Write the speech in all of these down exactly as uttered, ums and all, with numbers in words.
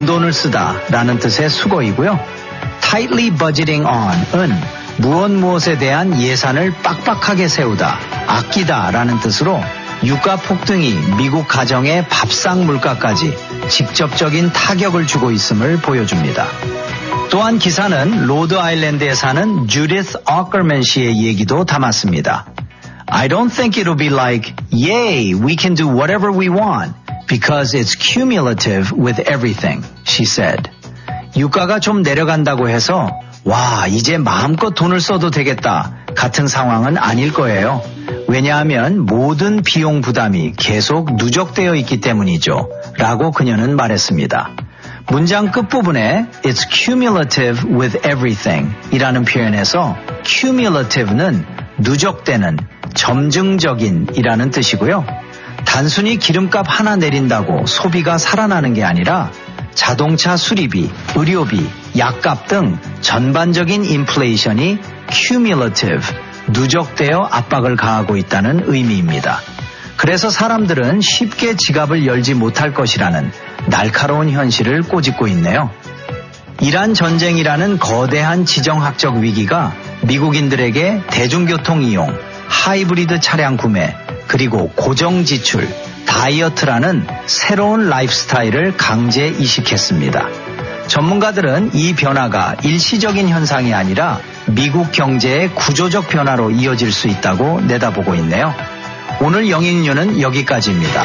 돈을 쓰다 라는 뜻의 수거이고요. tightly budgeting on은 무엇 무엇에 대한 예산을 빡빡하게 세우다, 아끼다 라는 뜻으로 유가 폭등이 미국 가정의 밥상 물가까지 직접적인 타격을 주고 있음을 보여줍니다. 또한 기사는 로드 아일랜드에 사는 주디스 어커맨 씨의 얘기도 담았습니다. I don't think it'll be like, yay, we can do whatever we want because it's cumulative with everything, she said. 유가가 좀 내려간다고 해서 와, 이제 마음껏 돈을 써도 되겠다 같은 상황은 아닐 거예요. 왜냐하면 모든 비용 부담이 계속 누적되어 있기 때문이죠. 라고 그녀는 말했습니다. 문장 끝부분에 It's cumulative with everything 이라는 표현에서 cumulative는 누적되는, 점증적인 이라는 뜻이고요. 단순히 기름값 하나 내린다고 소비가 살아나는 게 아니라 자동차 수리비, 의료비, 약값 등 전반적인 인플레이션이 cumulative, 누적되어 압박을 가하고 있다는 의미입니다. 그래서 사람들은 쉽게 지갑을 열지 못할 것이라는 날카로운 현실을 꼬집고 있네요. 이란 전쟁이라는 거대한 지정학적 위기가 미국인들에게 대중교통 이용, 하이브리드 차량 구매, 그리고 고정 지출, 다이어트라는 새로운 라이프스타일을 강제 이식했습니다. 전문가들은 이 변화가 일시적인 현상이 아니라 미국 경제의 구조적 변화로 이어질 수 있다고 내다보고 있네요. 오늘 영익뉴는 여기까지입니다.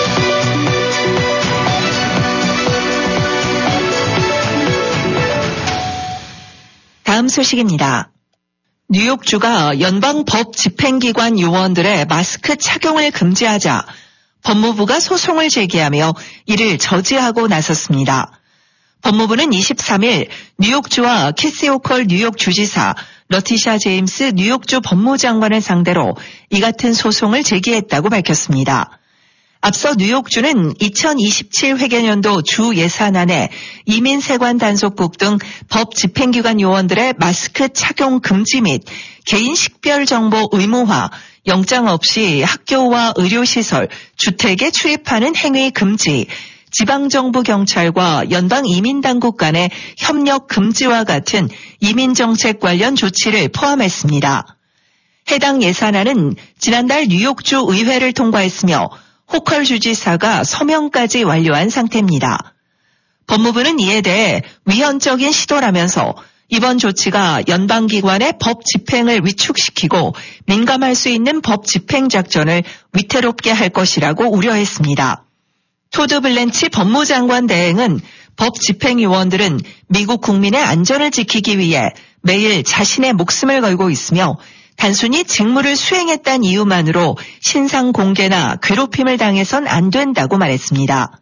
다음 소식입니다. 뉴욕주가 연방법 집행기관 요원들의 마스크 착용을 금지하자 법무부가 소송을 제기하며 이를 저지하고 나섰습니다. 법무부는 이십삼 일 뉴욕주와 캐시 호컬 뉴욕주지사, 러티샤 제임스 뉴욕주 법무장관을 상대로 이 같은 소송을 제기했다고 밝혔습니다. 앞서 뉴욕주는 이천이십칠 회계년도 주 예산안에 이민세관 단속국 등 법 집행기관 요원들의 마스크 착용 금지 및 개인 식별 정보 의무화, 영장 없이 학교와 의료시설, 주택에 출입하는 행위 금지, 지방정부 경찰과 연방이민당국 간의 협력 금지와 같은 이민정책 관련 조치를 포함했습니다. 해당 예산안은 지난달 뉴욕주 의회를 통과했으며 호컬 주지사가 서명까지 완료한 상태입니다. 법무부는 이에 대해 위헌적인 시도라면서 이번 조치가 연방기관의 법 집행을 위축시키고 민감할 수 있는 법 집행 작전을 위태롭게 할 것이라고 우려했습니다. 토드 블렌치 법무장관 대행은 법 집행요원들은 미국 국민의 안전을 지키기 위해 매일 자신의 목숨을 걸고 있으며 단순히 직무를 수행했다는 이유만으로 신상 공개나 괴롭힘을 당해선 안 된다고 말했습니다.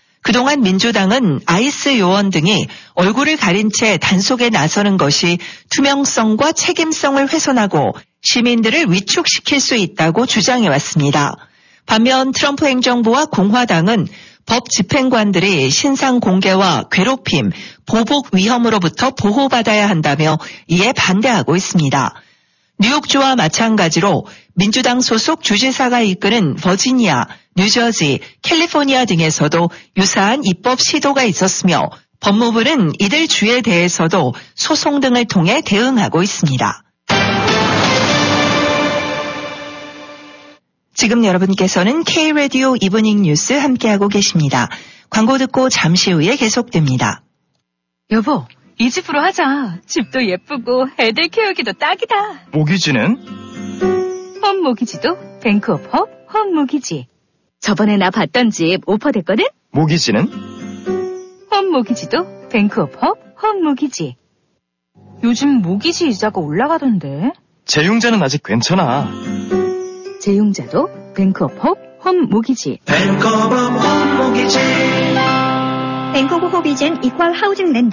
그동안 민주당은 아이스 요원 등이 얼굴을 가린 채 단속에 나서는 것이 투명성과 책임성을 훼손하고 시민들을 위축시킬 수 있다고 주장해왔습니다. 반면 트럼프 행정부와 공화당은 법 집행관들이 신상 공개와 괴롭힘, 보복 위험으로부터 보호받아야 한다며 이에 반대하고 있습니다. 뉴욕주와 마찬가지로 민주당 소속 주지사가 이끄는 버지니아, 뉴저지, 캘리포니아 등에서도 유사한 입법 시도가 있었으며 법무부는 이들 주에 대해서도 소송 등을 통해 대응하고 있습니다. 지금 여러분께서는 K-라디오 이브닝 뉴스 함께하고 계십니다. 광고 듣고 잠시 후에 계속됩니다. 여보, 이 집으로 하자. 집도 예쁘고 애들 키우기도 딱이다. 모기지는? 홈 모기지도 뱅크 오브 홈, 홈 모기지. 저번에 나 봤던 집 오퍼 됐거든? 모기지는? 홈 모기지도 뱅크 오브 홈, 홈 모기지. 요즘 모기지 이자가 올라가던데. 재융자는 아직 괜찮아. 재융자도 뱅크 오브 홈, 홈 모기지. 뱅크 오브 홈 모기지. 뱅크 오브 호비젠 이퀄 하우징 랜드.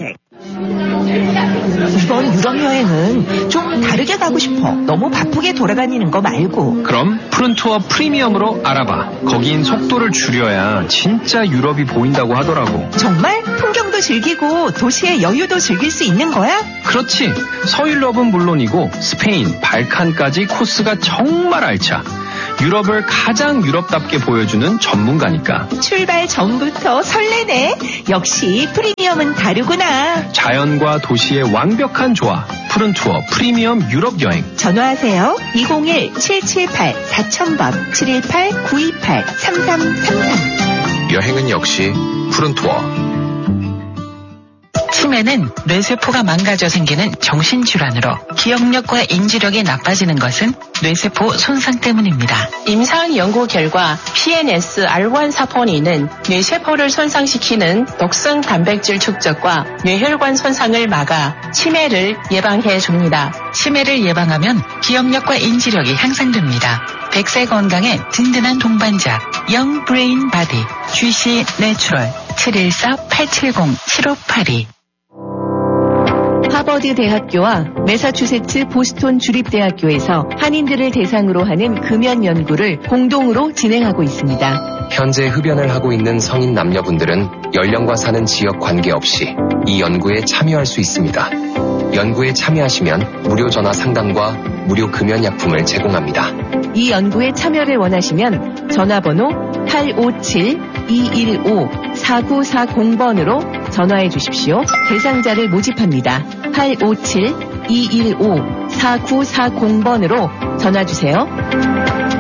이번 유럽 여행은 좀 다르게 가고 싶어. 너무 바쁘게 돌아다니는 거 말고. 그럼 푸른 투어 프리미엄으로 알아봐. 거긴 속도를 줄여야 진짜 유럽이 보인다고 하더라고. 정말? 풍경도 휴양도 즐기고 도시의 여유도 즐길 수 있는 거야? 그렇지. 서유럽은 물론이고 스페인, 발칸까지 코스가 정말 알차. 유럽을 가장 유럽답게 보여주는 전문가니까. 출발 전부터 설레네. 역시 프리미엄은 다르구나. 자연과 도시의 완벽한 조화. 푸른 투어 프리미엄 유럽 여행. 전화하세요. 이공일 칠칠팔 사천 번 칠일팔 구이팔 삼삼삼삼. 여행은 역시 푸른 투어. 치매는 뇌세포가 망가져 생기는 정신질환으로 기억력과 인지력이 나빠지는 것은 뇌세포 손상 때문입니다. 임상 연구 결과 피엔에스 알 원 사포닌은 뇌세포를 손상시키는 독성 단백질 축적과 뇌혈관 손상을 막아 치매를 예방해 줍니다. 치매를 예방하면 기억력과 인지력이 향상됩니다. 백 세 건강의 든든한 동반자 영 브레인 바디 지씨 내추럴 칠일사 팔칠공 칠오팔이. 하버드 대학교와 매사추세츠 보스턴 주립대학교에서 한인들을 대상으로 하는 금연 연구를 공동으로 진행하고 있습니다. 현재 흡연을 하고 있는 성인 남녀분들은 연령과 사는 지역 관계없이 이 연구에 참여할 수 있습니다. 연구에 참여하시면 무료 전화 상담과 무료 금연약품을 제공합니다. 이 연구에 참여를 원하시면 전화번호 팔오칠 이일오 사구사공 번으로 전화해 주십시오. 대상자를 모집합니다. 팔오칠 이일오 사구사공 번으로 전화 주세요.